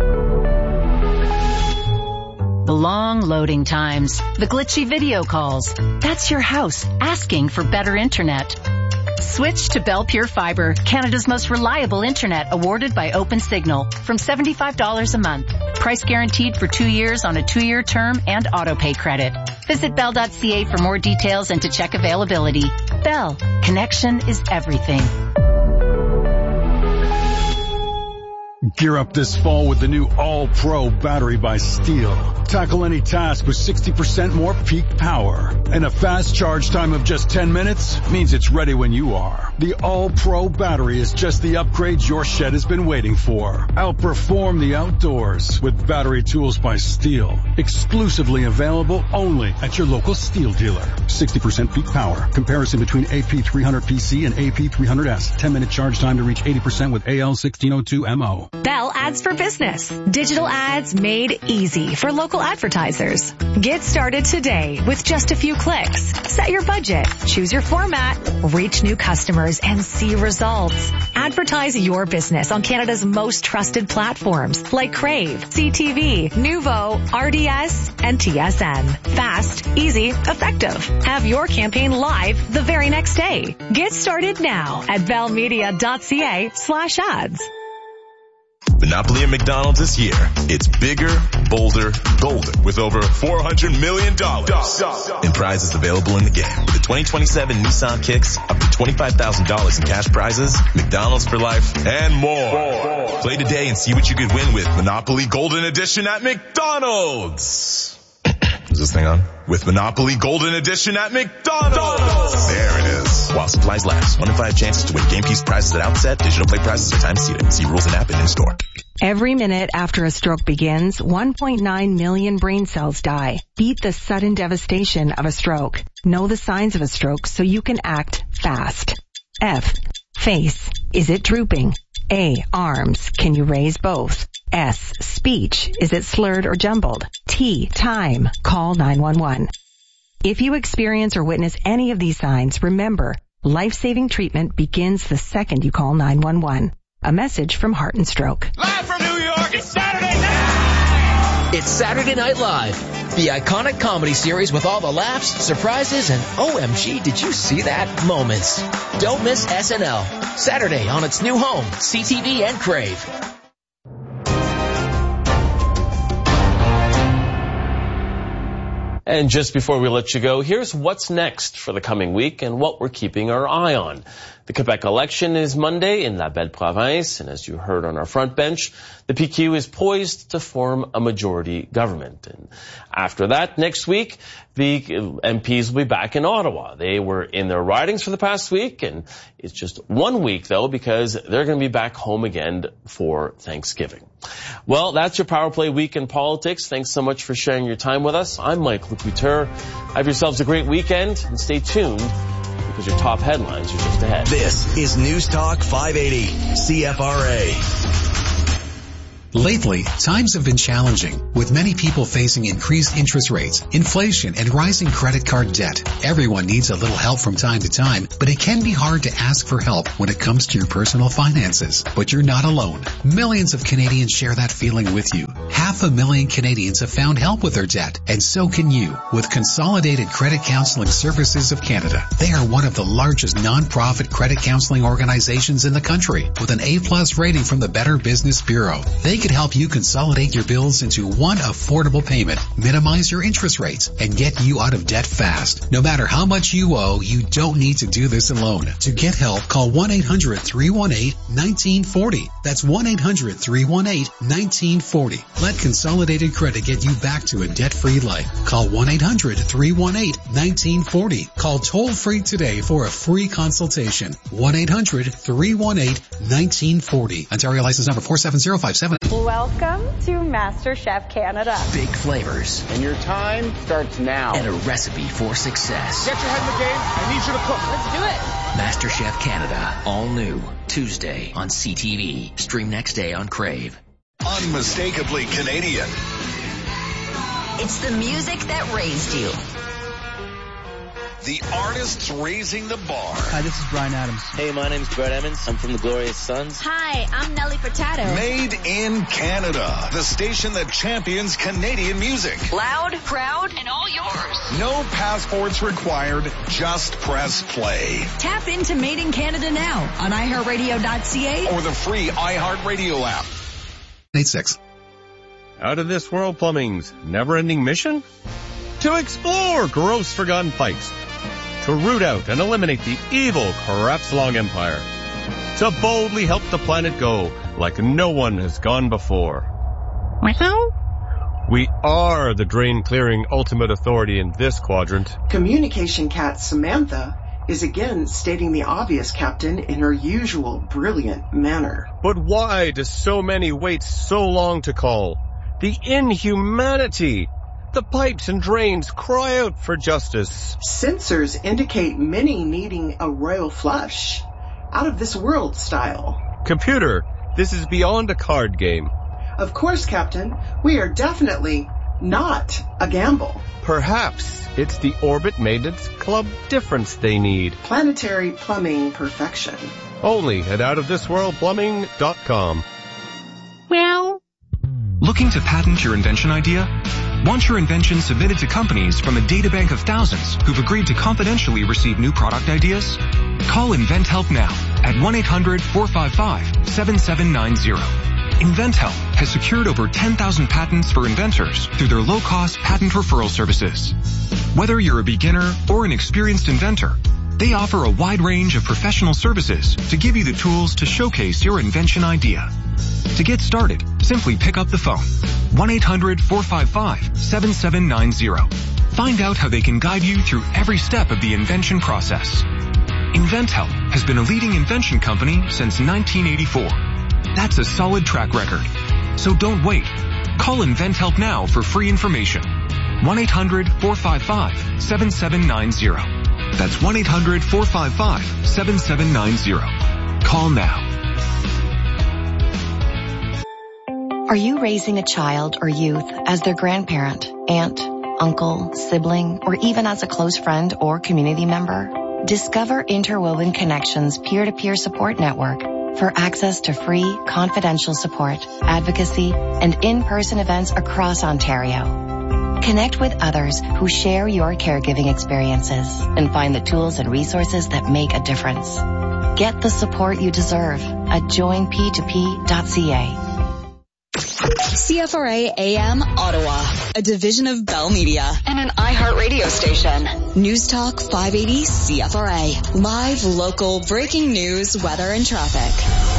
The long loading times, the glitchy video calls. That's your house asking for better internet. Switch to Bell Pure Fiber, Canada's most reliable internet, awarded by OpenSignal, from seventy-five dollars a month. Price guaranteed for two years on a two-year term and auto-pay credit. Visit bell dot c a for more details and to check availability. Bell, connection is everything. Gear up this fall with the new All-Pro battery by Steel. Tackle any task with sixty percent more peak power. And a fast charge time of just ten minutes means it's ready when you are. The All-Pro battery is just the upgrade your shed has been waiting for. Outperform the outdoors with battery tools by Steel. Exclusively available only at your local Steel dealer. sixty percent peak power. Comparison between A P three hundred P C and A P three hundred S. ten minute charge time to reach eighty percent with A L sixteen oh two M O. Bell Ads for Business. Digital ads made easy for local advertisers. Get started today with just a few clicks. Set your budget, choose your format, reach new customers, and see results. Advertise your business on Canada's most trusted platforms like Crave, C T V, Nuvo, R D S, and T S N. Fast, easy, effective. Have your campaign live the very next day. Get started now at bell media dot c a slash ads. Monopoly at McDonald's is here. It's bigger, bolder, golden, with over four hundred million dollars in prizes available in the game. With the twenty twenty-seven Nissan Kicks, up to twenty-five thousand dollars in cash prizes, McDonald's for life, and more. Play today and see what you could win with Monopoly Golden Edition at McDonald's. Is this thing on? With Monopoly Golden Edition at McDonald's. There it is. While supplies last. One in five chances to win game piece prizes at outset. Digital play prizes are time seated. See rules and app and in store. Every minute after a stroke begins, one point nine million brain cells die. Beat the sudden devastation of a stroke. Know the signs of a stroke so you can act fast. F. Face. Is it drooping? A. Arms. Can you raise both? S. Speech. Is it slurred or jumbled? T. Time. Call nine one one. If you experience or witness any of these signs, remember, life-saving treatment begins the second you call nine one one. A message from Heart and Stroke. Live from New York, it's Saturday night! It's Saturday Night Live, the iconic comedy series with all the laughs, surprises, and O M G, did you see that moments. Don't miss S N L. Saturday on its new home, C T V and Crave. And just before we let you go, here's what's next for the coming week and what we're keeping our eye on. The Quebec election is Monday in La Belle Province, and as you heard on our front bench, the P Q is poised to form a majority government. And after that, next week, the M Ps will be back in Ottawa. They were in their ridings for the past week, and it's just one week, though, because they're going to be back home again for Thanksgiving. Well, that's your Power Play week in politics. Thanks so much for sharing your time with us. I'm Mike Lecouteur. Have yourselves a great weekend, and stay tuned, because your top headlines are just ahead. This is News Talk five eighty C F R A. Lately, times have been challenging, with many people facing increased interest rates, inflation, and rising credit card debt. Everyone needs a little help from time to time, but it can be hard to ask for help when it comes to your personal finances. But you're not alone. Millions of Canadians share that feeling with you. Half a million Canadians have found help with their debt, and so can you, with Consolidated Credit Counseling Services of Canada. They are one of the largest non-profit credit counseling organizations in the country, with an A-plus rating from the Better Business Bureau. They can help you consolidate your bills into one affordable payment, minimize your interest rates, and get you out of debt fast. No matter how much you owe, you don't need to do this alone. To get help, call one eight hundred three one eight one nine four zero. That's one eight hundred three one eight one nine four zero. Let Consolidated Credit get you back to a debt-free life. Call one eight hundred three one eight one nine four zero. Call toll-free today for a free consultation. one eight hundred three one eight one nine four zero. Ontario license number four seven zero five seven. Welcome to MasterChef Canada. Big flavors. And your time starts now. And a recipe for success. Get your head in the game. I need you to cook. Let's do it. MasterChef Canada. All new. Tuesday on C T V. Stream next day on Crave. Unmistakably Canadian. It's the music that raised you. The artists raising the bar. Hi, this is Bryan Adams. Hey, my name's Brett Emmons. I'm from the Glorious Sons. Hi, I'm Nelly Furtado. Made in Canada. The station that champions Canadian music. Loud, proud, and all yours. No passports required. Just press play. Tap into Made in Canada now on i heart radio dot c a or the free iHeartRadio app. eight six. Out of This World Plumbing's never-ending mission? To explore gross forgotten pipes. To root out and eliminate the evil Crapslong Empire. To boldly help the planet go like no one has gone before. We are the drain-clearing ultimate authority in this quadrant. Communication cat Samantha is again stating the obvious, Captain, in her usual brilliant manner. But why do so many wait so long to call? The inhumanity! The pipes and drains cry out for justice. Sensors indicate many needing a royal flush. Out of this world style. Computer, this is beyond a card game. Of course, Captain. We are definitely not a gamble. Perhaps it's the Orbit Maintenance Club difference they need. Planetary plumbing perfection. Only at out of this world plumbing dot com. Well. Looking to patent your invention idea? Want your invention submitted to companies from a databank of thousands who've agreed to confidentially receive new product ideas? Call InventHelp now at one eight hundred four five five seven seven nine zero. InventHelp has secured over ten thousand patents for inventors through their low-cost patent referral services. Whether you're a beginner or an experienced inventor, they offer a wide range of professional services to give you the tools to showcase your invention idea. To get started, simply pick up the phone. one eight hundred four five five seven seven nine zero. Find out how they can guide you through every step of the invention process. InventHelp has been a leading invention company since nineteen eighty-four. That's a solid track record. So don't wait. Call InventHelp now for free information. one eight hundred four five five seven seven nine zero. That's one eight hundred four five five seven seven nine zero. Call now. Are you raising a child or youth as their grandparent, aunt, uncle, sibling, or even as a close friend or community member? Discover Interwoven Connections peer-to-peer support network For access to free, confidential support, advocacy, and in-person events across Ontario. Connect with others who share your caregiving experiences and find the tools and resources that make a difference. Get the support you deserve at join p two p dot c a. C F R A A M Ottawa, a division of Bell Media and an iHeartRadio station. News Talk five eighty C F R A. Live, local, breaking news, weather, and traffic.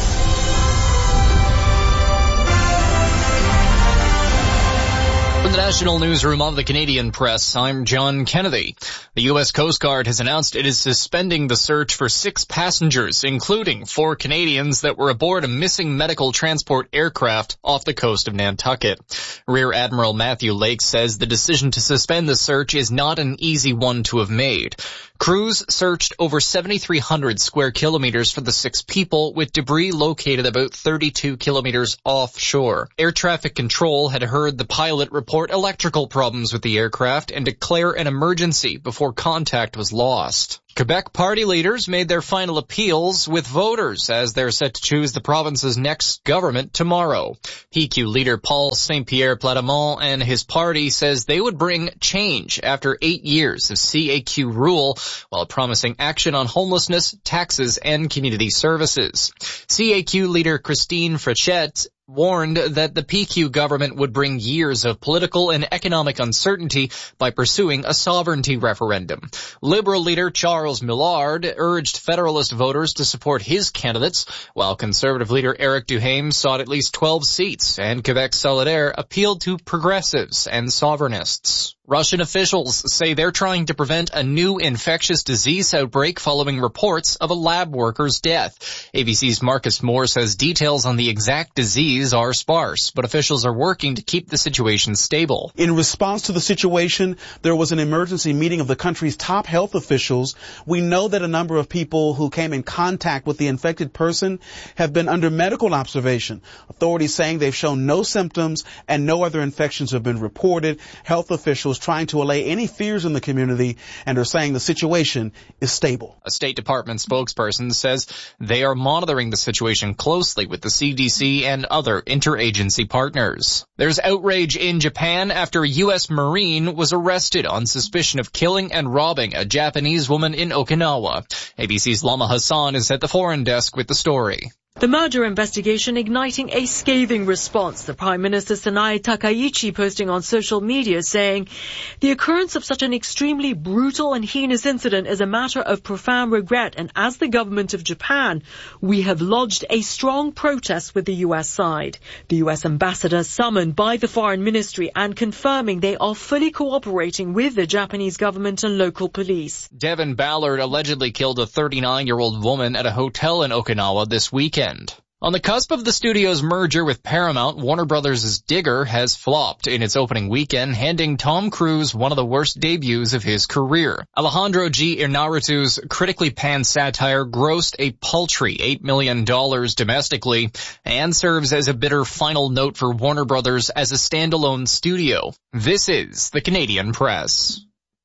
From the National Newsroom of the Canadian Press, I'm John Kennedy. The U S Coast Guard has announced it is suspending the search for six passengers, including four Canadians that were aboard a missing medical transport aircraft off the coast of Nantucket. Rear Admiral Matthew Lake says the decision to suspend the search is not an easy one to have made. Crews searched over seventy-three hundred square kilometers for the six people, with debris located about thirty-two kilometers offshore. Air traffic control had heard the pilot report electrical problems with the aircraft and declare an emergency before contact was lost. Quebec party leaders made their final appeals with voters as they're set to choose the province's next government tomorrow. P Q leader Paul Saint-Pierre Plamondon and his party says they would bring change after eight years of C A Q rule while promising action on homelessness, taxes, and community services. C A Q leader Christine Frechette warned that the P Q government would bring years of political and economic uncertainty by pursuing a sovereignty referendum. Liberal leader Charles Millard urged Federalist voters to support his candidates, while Conservative leader Eric Duhaime sought at least twelve seats, and Quebec Solidaire appealed to progressives and sovereignists. Russian officials say they're trying to prevent a new infectious disease outbreak following reports of a lab worker's death. A B C's Marcus Moore says details on the exact disease are sparse, but officials are working to keep the situation stable. In response to the situation, there was an emergency meeting of the country's top health officials. We know that a number of people who came in contact with the infected person have been under medical observation. Authorities saying they've shown no symptoms and no other infections have been reported. Health officials trying to allay any fears in the community and are saying the situation is stable. A State Department spokesperson says they are monitoring the situation closely with the C D C and other interagency partners. There's outrage in Japan after a U S Marine was arrested on suspicion of killing and robbing a Japanese woman in Okinawa. A B C's Lama Hassan is at the foreign desk with the story. The murder investigation igniting a scathing response. The Prime Minister Sanae Takaichi posting on social media saying, the occurrence of such an extremely brutal and heinous incident is a matter of profound regret, and as the government of Japan, we have lodged a strong protest with the U S side. The U S ambassador summoned by the Foreign Ministry and confirming they are fully cooperating with the Japanese government and local police. Devin Ballard allegedly killed a thirty-nine-year-old woman at a hotel in Okinawa this weekend. On the cusp of the studio's merger with Paramount, Warner Brothers' Digger has flopped in its opening weekend, handing Tom Cruise one of the worst debuts of his career. Alejandro G. Iñárritu's critically panned satire grossed a paltry eight million dollars domestically and serves as a bitter final note for Warner Brothers as a standalone studio. This is the Canadian Press.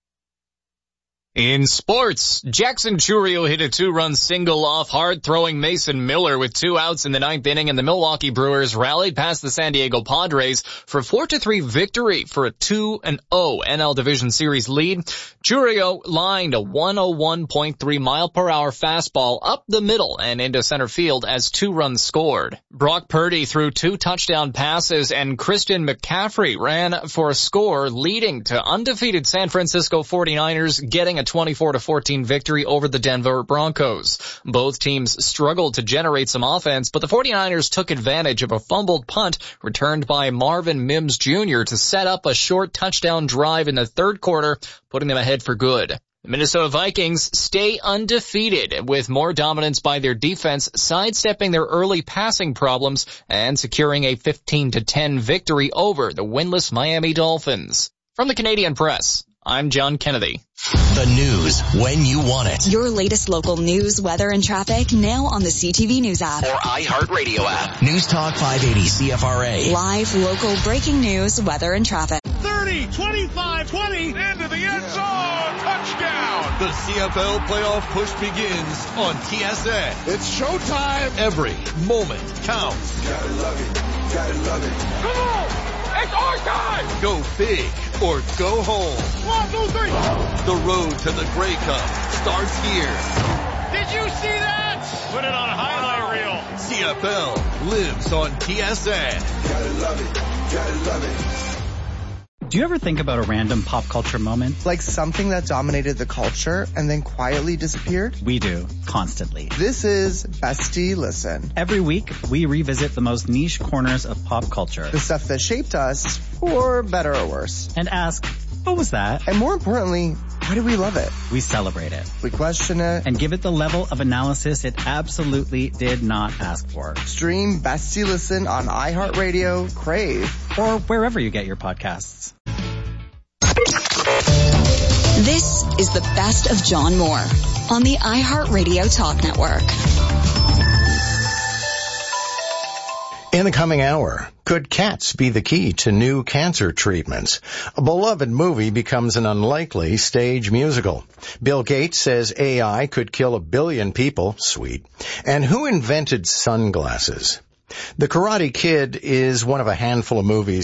In sports, Jackson Chourio hit a two-run single off hard-throwing Mason Miller with two outs in the ninth inning, and the Milwaukee Brewers rallied past the San Diego Padres for a four to three victory for a two and oh N L Division Series lead. Chourio lined a one oh one point three mile per hour fastball up the middle and into center field as two runs scored. Brock Purdy threw two touchdown passes, and Christian McCaffrey ran for a score, leading to undefeated San Francisco forty-niners getting a twenty-four to fourteen victory over the Denver Broncos. Both teams struggled to generate some offense, but the forty-niners took advantage of a fumbled punt returned by Marvin Mims Junior to set up a short touchdown drive in the third quarter, putting them ahead for good. The Minnesota Vikings stay undefeated with more dominance by their defense, sidestepping their early passing problems and securing a fifteen to ten victory over the winless Miami Dolphins. From the Canadian Press, I'm John Kennedy. The news when you want it. Your latest local news, weather, and traffic now on the C T V News app. Or iHeartRadio app. News Talk five eighty C F R A. Live, local, breaking news, weather, and traffic. thirty thirty, twenty-five, twenty, into the end zone. Touchdown. The C F L playoff push begins on T S N. It's showtime. Every moment counts. Gotta love it. Gotta love it. Come on. It's our time. Go big or go home. One, two, three. The road to the Grey Cup starts here. Did you see that? Put it on a highlight reel. C F L lives on T S N. Gotta love it. Gotta love it. Do you ever think about a random pop culture moment? Like something that dominated the culture and then quietly disappeared? We do, constantly. This is Bestie Listen. Every week, we revisit the most niche corners of pop culture. The stuff that shaped us, for better or worse. And ask, what was that? And more importantly, why do we love it? We celebrate it. We question it. And give it the level of analysis it absolutely did not ask for. Stream Bestie Listen on iHeartRadio, Crave, or wherever you get your podcasts. This is the best of John Moore on the iHeartRadio Talk Network. In the coming hour, could cats be the key to new cancer treatments? A beloved movie becomes an unlikely stage musical. Bill Gates says A I could kill a billion people. Sweet. And who invented sunglasses? The Karate Kid is one of a handful of movies